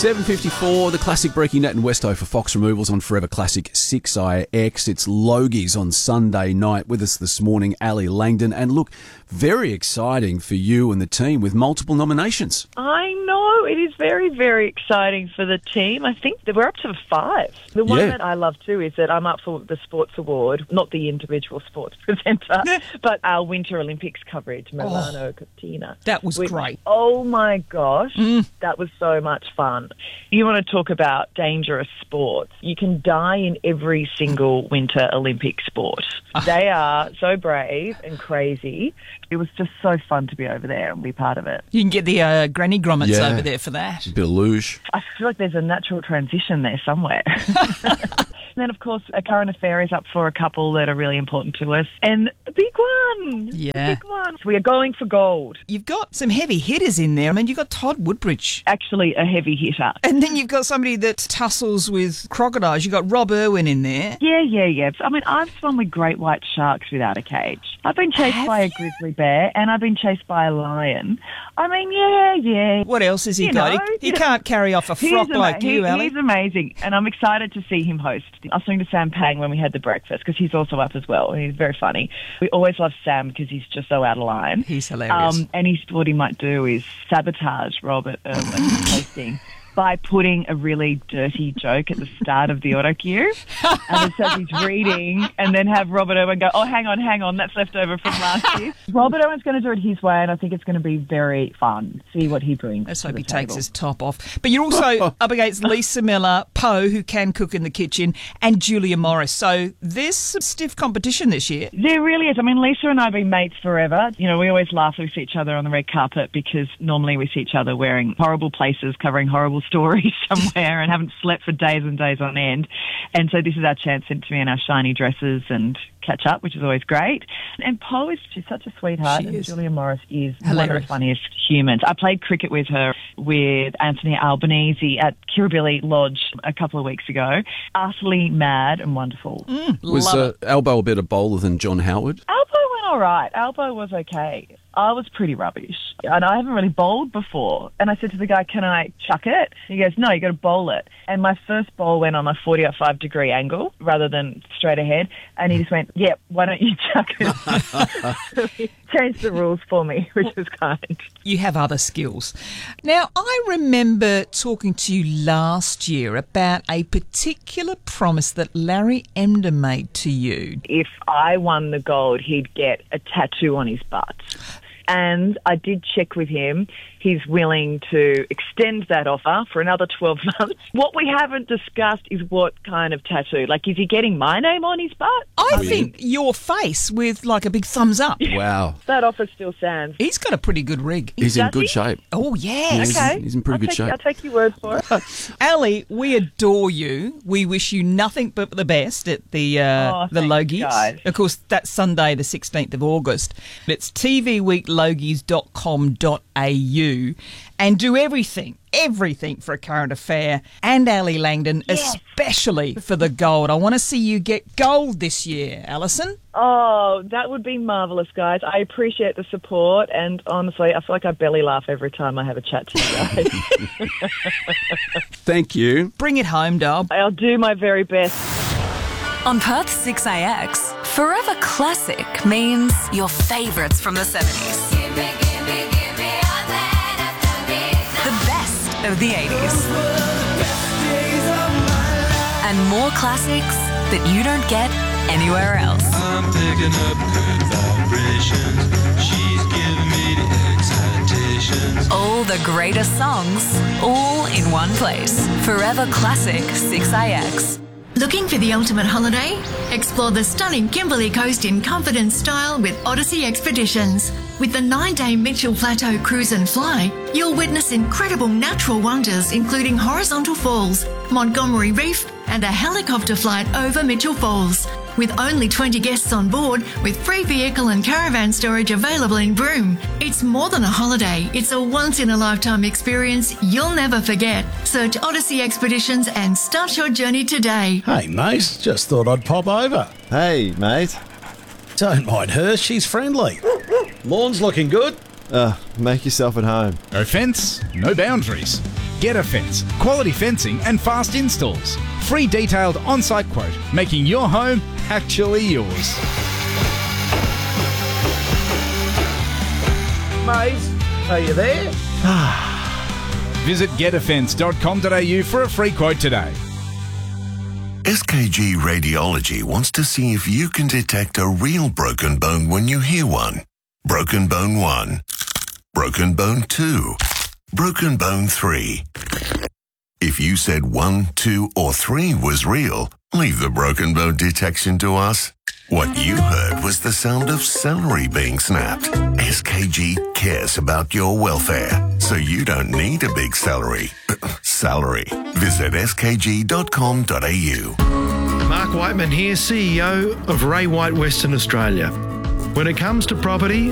7:54, the classic Breaking Nat and Westo for Fox Removals on Forever Classic 6IX. It's Logies on Sunday night. With us this morning, Ali Langdon. And look, very exciting for you and the team with multiple nominations. I know. It is very, very exciting for the team. I think that we're up to 5. The one that I love too is that I'm up for the Sports Award, not the individual sports presenter, but our Winter Olympics coverage, Milano Cortina. That was great. Oh my gosh, that was so much fun. You want to talk about dangerous sports. You can die in every single Winter Olympic sport. They are so brave and crazy. It was just so fun to be over there and be part of it. You can get the granny grommets over there for that. A bit of luge. I feel like there's a natural transition there somewhere. And then, of course, a current affair is up for a couple that are really important to us. And the big one. Yeah. The big one. So we are going for gold. You've got some heavy hitters in there. I mean, you've got Todd Woodbridge. Actually, a heavy hitter. And then you've got somebody that tussles with crocodiles. You've got Rob Irwin in there. Yeah. I mean, I've swum with great white sharks without a cage. I've been chased by a grizzly bear and I've been chased by a lion. I mean, yeah. What else has he got? He can't carry off a frock like you, Ali. He's amazing, and I'm excited to see him host. I was talking to Sam Pang when we had the breakfast because he's also up as well. He's very funny. We always love Sam because he's just so out of line. He's hilarious. And what he might do is sabotage Robert Irwin hosting by putting a really dirty joke at the start of the auto cue. And it says he's reading, and then have Robert Irwin go, oh, hang on, that's left over from last year. Robert Irwin's going to do it his way, and I think it's going to be very fun. See what he brings. Let's hope he takes his top off. But you're also up against Lisa Miller, Poe, who can cook in the kitchen, and Julia Morris. So there's some stiff competition this year. There really is. I mean, Lisa and I have been mates forever. You know, we always laugh when we see each other on the red carpet because normally we see each other wearing horrible places, covering horrible stories somewhere and haven't slept for days and days on end. And so this is our chance to be in our shiny dresses and catch up, which is always great. And Poe she's such a sweetheart. And Julia Morris is hilarious. One of the funniest humans. I played cricket with her with Anthony Albanese at Kirribilli Lodge a couple of weeks ago. Utterly mad and wonderful. Was Albo a better bowler than John Howard? Albo went all right. Albo was okay. I was pretty rubbish. And I haven't really bowled before. And I said to the guy, can I chuck it? He goes, no, you got to bowl it. And my first bowl went on a 45-degree angle rather than straight ahead. And he just went, yeah, why don't you chuck it? So he changed the rules for me, which was kind. You have other skills. Now, I remember talking to you last year about a particular promise that Larry Emder made to you. If I won the gold, he'd get a tattoo on his butt. And I did check with him. He's willing to extend that offer for another 12 months. What we haven't discussed is what kind of tattoo. Like, is he getting my name on his butt? I think your face with, like, a big thumbs up. Wow. That offer still stands. He's got a pretty good rig. He's in good shape. Oh, yes. Okay. He's in pretty good shape. I'll take your word for it. Ali, we adore you. We wish you nothing but the best at the Logies. Guys. Of course, that's Sunday the 16th of August. It's tvweeklogies.com.au. And do everything for a current affair and Ali Langdon, especially for the gold. I want to see you get gold this year, Alison. Oh, that would be marvellous, guys. I appreciate the support, and honestly, I feel like I belly laugh every time I have a chat to you guys. Thank you. Bring it home, Dub. I'll do my very best. On Perth 6IX, Forever Classic means your favourites from the 70s. Of the 80s. And more classics that you don't get anywhere else. I'm picking up good vibrations. She's giving me the excitations. All the greatest songs, all in one place. Forever Classic 6IX. Looking for the ultimate holiday? Explore the stunning Kimberley Coast in comfort and style with Odyssey Expeditions. With the 9-day Mitchell Plateau Cruise and Fly, you'll witness incredible natural wonders including horizontal falls, Montgomery Reef and a helicopter flight over Mitchell Falls. With only 20 guests on board, with free vehicle and caravan storage available in Broome. It's more than a holiday, it's a once-in-a-lifetime experience you'll never forget. Search Odyssey Expeditions and start your journey today. Hey mate, just thought I'd pop over. Hey mate. Don't mind her, she's friendly. Lawn's looking good. Make yourself at home. No fence, no boundaries. Get a Fence. Quality fencing and fast installs. Free detailed on-site quote, making your home actually yours. Mate, are you there? Visit getafence.com.au for a free quote today. SKG Radiology wants to see if you can detect a real broken bone when you hear one. Broken bone 1. Broken bone 2. Broken bone 3. If you said 1, 2 or 3 was real, leave the broken bone detection to us. What you heard was the sound of celery being snapped. SKG cares about your welfare, so you don't need a big salary. Visit skg.com.au. Mark Whiteman here, CEO of Ray White Western Australia. When it comes to property,